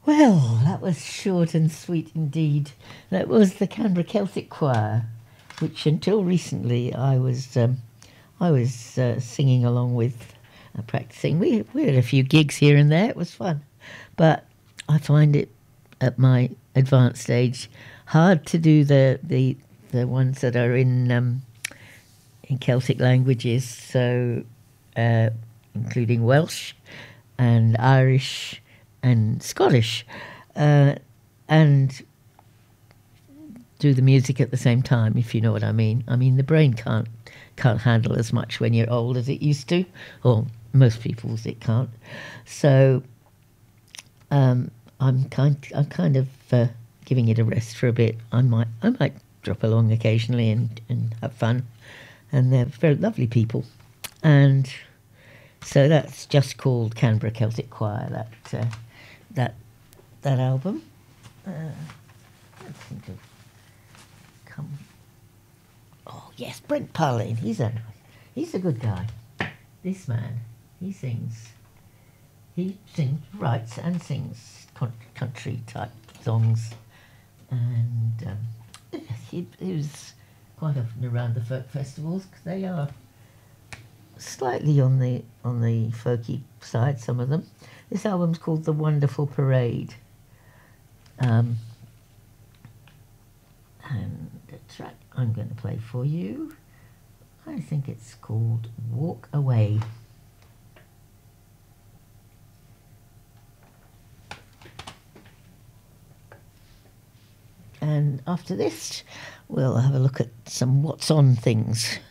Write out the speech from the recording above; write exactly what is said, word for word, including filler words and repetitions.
Well, that was short and sweet indeed. That was the Canberra Celtic Choir, which until recently I was um, I was uh, singing along with, uh, practicing. We we had a few gigs here and there. It was fun, but I find it at my advanced age hard to do the the the ones that are in um, in Celtic languages. So, uh, including Welsh and Irish and Scottish, uh, and do the music at the same time, if you know what I mean. I mean, the brain can't can't handle as much when you're old as it used to, or most people's it can't. So um, I'm kind I'm kind of uh, giving it a rest for a bit. I might I might drop along occasionally and, and have fun, and they're very lovely people, and so that's just called Canberra Celtic Choir. That uh, that that album. Uh, I think of come. Oh yes, Brent Parlin. He's a he's a good guy. This man, he sings. He sings, writes, and sings country type songs, and um, he, he was quite often around the folk festivals because they are slightly on the on the folky side. Some of them. This album's called The Wonderful Parade. Um, and the track I'm going to play for you, I think it's called Walk Away. And after this, we'll have a look at some what's on things.